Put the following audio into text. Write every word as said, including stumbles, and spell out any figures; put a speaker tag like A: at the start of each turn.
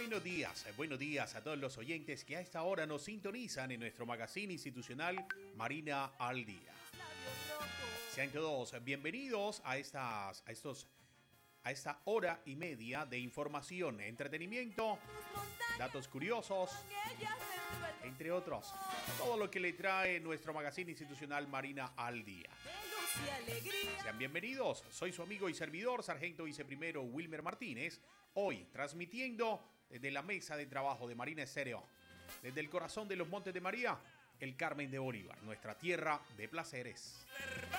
A: Buenos días, buenos días a todos los oyentes que a esta hora nos sintonizan en nuestro magazine institucional Marina al Día. Sean todos bienvenidos a, estas, a, estos, a esta hora y media de información, entretenimiento, datos curiosos, entre otros. Todo lo que le trae nuestro magazine institucional Marina al Día. Sean bienvenidos, soy su amigo y servidor, sargento viceprimero Wilmer Martínez, hoy transmitiendo desde la mesa de trabajo de Marina Estéreo, desde el corazón de los Montes de María, el Carmen de Bolívar, nuestra tierra de placeres.